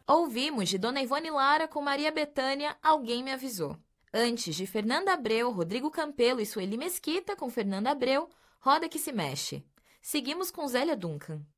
Ouvimos de Dona Ivone Lara com Maria Bethânia, Alguém Me Avisou. Antes, de Fernanda Abreu, Rodrigo Campelo e Sueli Mesquita com Fernanda Abreu, Roda que se Mexe. Seguimos com Zélia Duncan.